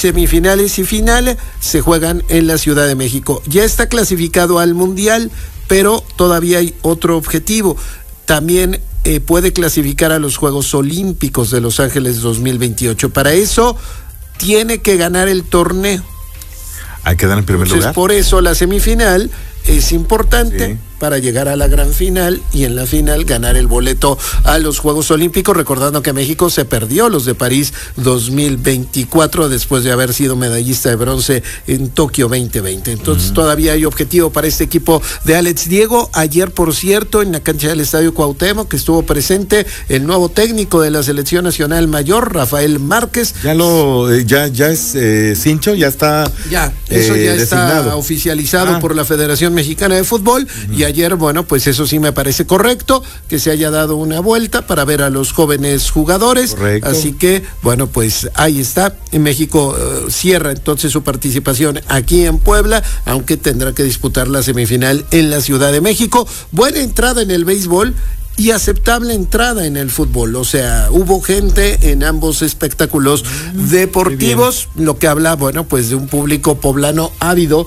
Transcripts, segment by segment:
semifinales y final se juegan en la Ciudad de México. Ya está clasificado al Mundial, pero todavía hay otro objetivo. También puede clasificar a los Juegos Olímpicos de Los Ángeles 2028. Para eso tiene que ganar el torneo. Hay que dar en primer lugar. Por eso la semifinal es importante, sí, para llegar a la gran final y en la final ganar el boleto a los Juegos Olímpicos, recordando que México se perdió los de París 2024 después de haber sido medallista de bronce en Tokio 2020. Entonces todavía hay objetivo para este equipo de Alex Diego. Ayer, por cierto, en la cancha del Estadio Cuauhtémoc, que estuvo presente el nuevo técnico de la Selección Nacional Mayor, Rafael Márquez. Ya es cincho, ya está. Ya, eso ya designado. Está oficializado por la Federación Mexicana de Fútbol. Y ayer, bueno, pues eso sí me parece correcto, que se haya dado una vuelta para ver a los jóvenes jugadores. Correcto. Así que, bueno, pues ahí está. En México cierra entonces su participación aquí en Puebla, aunque tendrá que disputar la semifinal en la Ciudad de México. Buena entrada en el béisbol y aceptable entrada en el fútbol. O sea, hubo gente en ambos espectáculos deportivos, lo que habla, bueno, pues de un público poblano ávido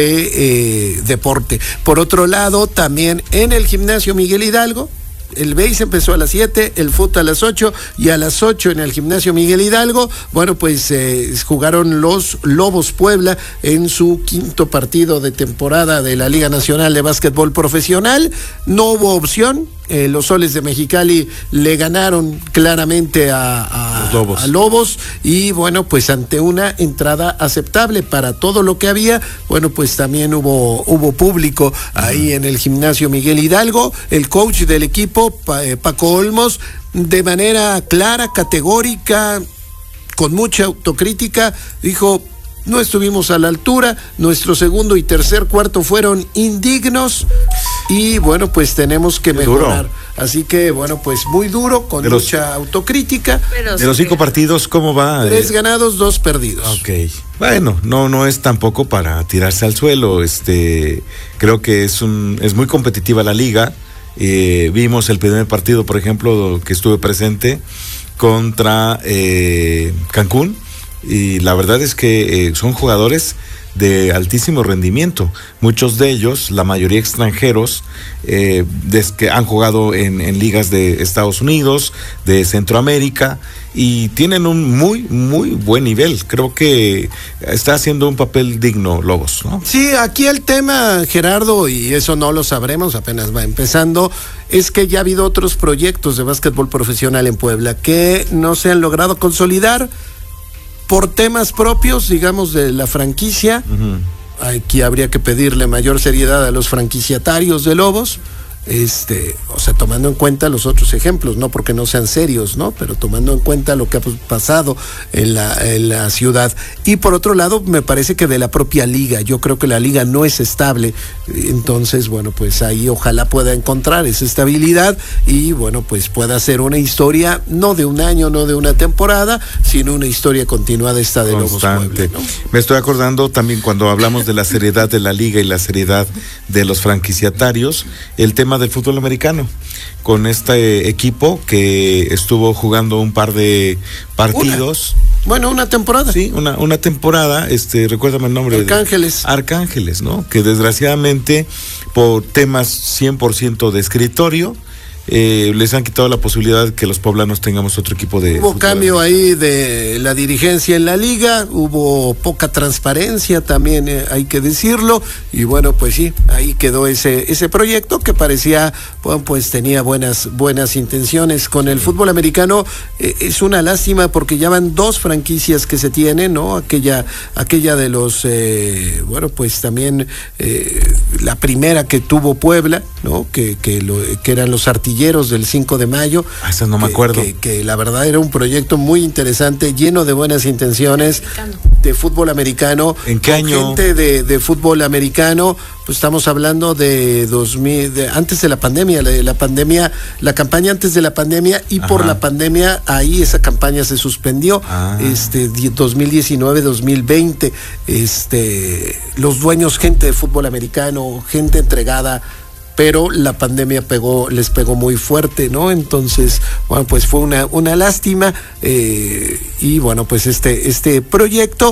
de deporte. Por otro lado, también en el gimnasio Miguel Hidalgo, el béis empezó a las 7, el fútbol a las 8, y a las 8 en el gimnasio Miguel Hidalgo, bueno, pues jugaron los Lobos Puebla en su quinto partido de temporada de la Liga Nacional de Básquetbol Profesional. No hubo opción. Los Soles de Mexicali le ganaron claramente a Lobos, y bueno, pues ante una entrada aceptable para todo lo que había, bueno, pues también hubo público ahí en el gimnasio Miguel Hidalgo. El coach del equipo, Paco Olmos, de manera clara, categórica, con mucha autocrítica, dijo: no estuvimos a la altura, nuestro segundo y tercer cuarto fueron indignos y bueno, pues tenemos que mejorar. Así que bueno, pues muy duro, con mucha autocrítica. De los 5 partidos, ¿cómo va? 3 ganados, 2 perdidos. Ok, bueno, no es tampoco para tirarse al suelo. Creo que es muy competitiva la liga. Vimos el primer partido, por ejemplo, que estuve presente contra Cancún. Y la verdad es que son jugadores de altísimo rendimiento, muchos de ellos, la mayoría extranjeros, que han jugado en ligas de Estados Unidos, de Centroamérica, y tienen un muy, muy buen nivel. Creo que está haciendo un papel digno Lobos, ¿no? Sí, aquí el tema, Gerardo, y eso no lo sabremos, apenas va empezando, es que ya ha habido otros proyectos de básquetbol profesional en Puebla que no se han logrado consolidar por temas propios, digamos, de la franquicia. Aquí habría que pedirle mayor seriedad a los franquiciatarios de Lobos, o sea, tomando en cuenta los otros ejemplos, no porque no sean serios, ¿no? Pero tomando en cuenta lo que ha pasado en la ciudad. Y por otro lado, me parece que de la propia liga, yo creo que la liga no es estable, entonces, bueno, pues ahí ojalá pueda encontrar esa estabilidad y, bueno, pues pueda ser una historia, no de un año, no de una temporada, sino una historia continuada esta de Lobos Puebla, ¿no? Me estoy acordando también cuando hablamos de la seriedad de la liga y la seriedad de los franquiciatarios, el tema del fútbol americano, con este equipo que estuvo jugando un par de partidos. Una temporada. Sí, una temporada, recuérdame el nombre. Arcángeles, ¿no? Que desgraciadamente, por temas 100% de escritorio, les han quitado la posibilidad de que los poblanos tengamos otro equipo de Hubo cambio ahí de la dirigencia en la liga, hubo poca transparencia también, hay que decirlo, y bueno, pues sí, ahí quedó ese proyecto que parecía, bueno, pues tenía buenas intenciones con el fútbol americano. Es una lástima porque ya van 2 franquicias que se tienen, ¿no? Aquella de los, bueno, pues también la primera que tuvo Puebla, ¿no? Que eran los artilleros del 5 de mayo. Eso no me acuerdo. Que la verdad era un proyecto muy interesante, lleno de buenas intenciones, de fútbol americano. ¿En qué año? Gente de fútbol americano, pues estamos hablando de 2000, antes de la pandemia, la campaña antes de la pandemia, y por la pandemia ahí esa campaña se suspendió, 2019-2020, los dueños, gente de fútbol americano, gente entregada, pero la pandemia les pegó muy fuerte, ¿no? Entonces, bueno, pues fue una lástima, y bueno, pues este proyecto